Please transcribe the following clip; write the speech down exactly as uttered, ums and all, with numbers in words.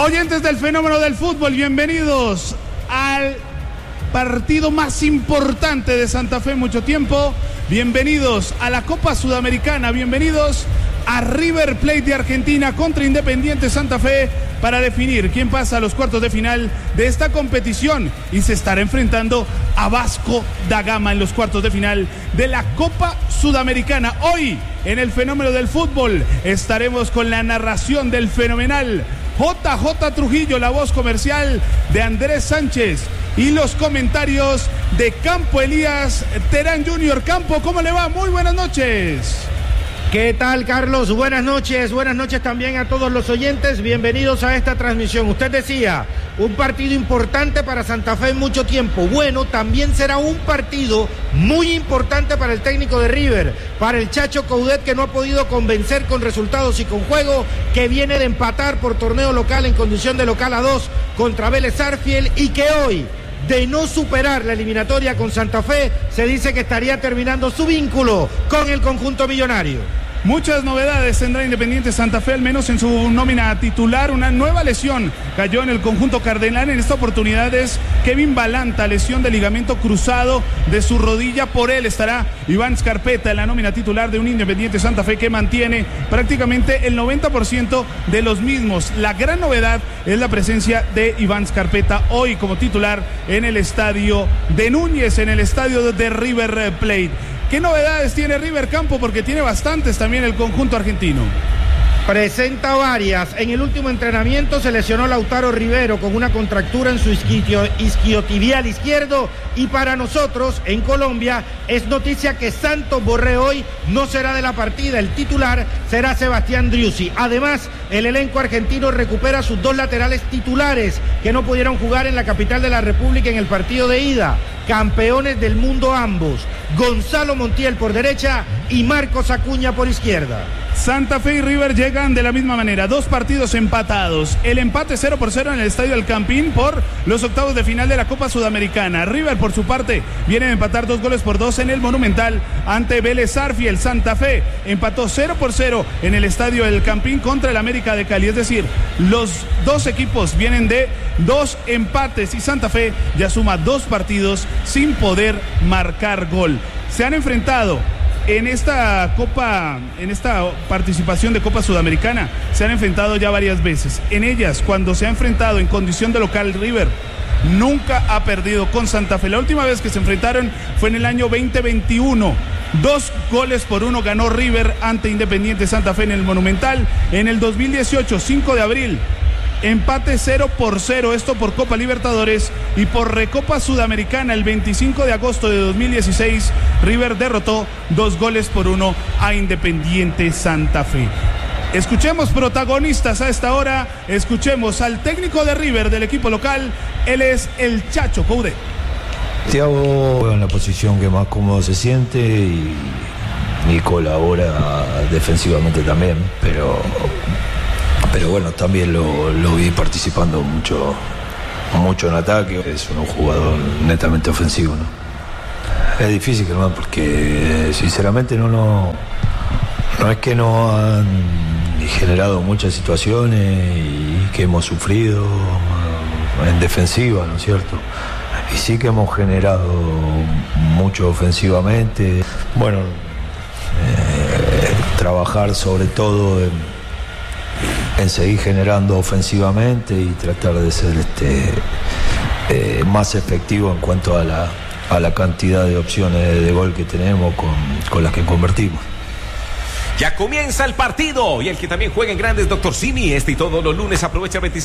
Oyentes del fenómeno del fútbol, bienvenidos al partido más importante de Santa Fe en mucho tiempo. Bienvenidos a la Copa Sudamericana, bienvenidos a River Plate de Argentina contra Independiente Santa Fe para definir quién pasa a los cuartos de final de esta competición y se estará enfrentando a Vasco da Gama en los cuartos de final de la Copa Sudamericana. Hoy en el fenómeno del fútbol estaremos con la narración del fenomenal J J Trujillo, la voz comercial de Andrés Sánchez y los comentarios de Campo Elías Terán junior Campo, ¿cómo le va? Muy buenas noches. ¿Qué tal, Carlos? Buenas noches, buenas noches también a todos los oyentes, bienvenidos a esta transmisión. Usted decía, un partido importante para Santa Fe en mucho tiempo. Bueno, también será un partido muy importante para el técnico de River, para el Chacho Coudet, que no ha podido convencer con resultados y con juego, que viene de empatar por torneo local en condición de local a dos contra Vélez Sarsfield y que hoy, de no superar la eliminatoria con Santa Fe, se dice que estaría terminando su vínculo con el conjunto millonario. Muchas novedades tendrá Independiente Santa Fe, al menos en su nómina titular. Una nueva lesión cayó en el conjunto cardenal. En esta oportunidad es Kevin Balanta, lesión de ligamento cruzado de su rodilla. Por él estará Iván Scarpetta en la nómina titular de un Independiente Santa Fe que mantiene prácticamente el noventa por ciento de los mismos. La gran novedad es la presencia de Iván Scarpetta hoy como titular en el estadio de Núñez, en el estadio de River Plate. ¿Qué novedades tiene River, Campo? Porque tiene bastantes también el conjunto argentino. Presenta varias. En el último entrenamiento se lesionó Lautaro Rivero con una contractura en su isquio, isquiotibial izquierdo, y para nosotros en Colombia es noticia que Santos Borré hoy no será de la partida. El titular será Sebastián Driussi. Además, el elenco argentino recupera sus dos laterales titulares que no pudieron jugar en la capital de la República en el partido de ida. Campeones del mundo ambos, Gonzalo Montiel por derecha y Marcos Acuña por izquierda. Santa Fe y River llegan de la misma manera, dos partidos empatados, el empate cero por cero en el Estadio El Campín por los octavos de final de la Copa Sudamericana. River, por su parte, viene a empatar dos goles por dos en el Monumental ante Vélez Sarsfield. Santa Fe empató cero por cero en el Estadio El Campín contra el América de Cali, es decir, los dos equipos vienen de dos empates y Santa Fe ya suma dos partidos sin poder marcar gol. Se han enfrentado en esta Copa, en esta participación de Copa Sudamericana, se han enfrentado ya varias veces. En ellas, cuando se ha enfrentado en condición de local, River nunca ha perdido con Santa Fe. La última vez que se enfrentaron fue en el año veinte veintiuno. Dos goles por uno ganó River ante Independiente Santa Fe en el Monumental. En el dos mil dieciocho, cinco de abril, empate cero por cero, esto por Copa Libertadores, y por Recopa Sudamericana el veinticinco de agosto de dos mil dieciséis, River derrotó dos goles por uno a Independiente Santa Fe. Escuchemos protagonistas a esta hora, escuchemos al técnico de River del equipo local, él es el Chacho Coudet. Thiago en la posición que más cómodo se siente y, y colabora defensivamente también, pero... Pero bueno, también lo, lo vi participando mucho, mucho en ataque. Es un jugador netamente ofensivo, ¿no? Es difícil, hermano, porque sinceramente no, no, no es que no han generado muchas situaciones y que hemos sufrido en defensiva, ¿no es cierto? Y sí que hemos generado mucho ofensivamente. Bueno, eh, trabajar sobre todo en... en seguir generando ofensivamente y tratar de ser este eh, más efectivo en cuanto a la, a la cantidad de opciones de gol que tenemos con, con las que convertimos. Ya comienza el partido y el que también juega en grandes, Doctor Simi, este y todos los lunes aprovecha el veintiséis.